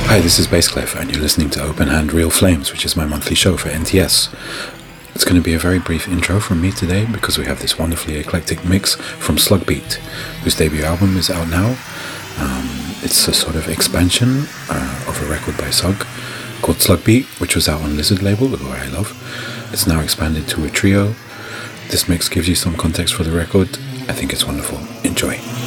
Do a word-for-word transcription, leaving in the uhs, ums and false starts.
Hi, this is Basscliff, and you're listening to Open Hand Real Flames, which is my monthly show for N T S. It's going to be a very brief intro from me today because we have this wonderfully eclectic mix from Slugbeat, whose debut album is out now. Um, it's a sort of expansion uh, of a record by Sug called Slugbeat, which was out on Lizard label, who I love. It's now expanded to a trio. This mix gives you some context for the record. I think it's wonderful. Enjoy.